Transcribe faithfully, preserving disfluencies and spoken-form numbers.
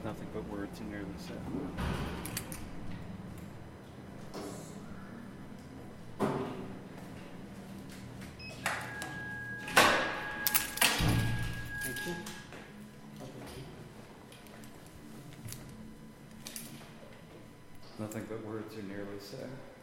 Nothing but words are nearly said. Thank you. Nothing but words are nearly said.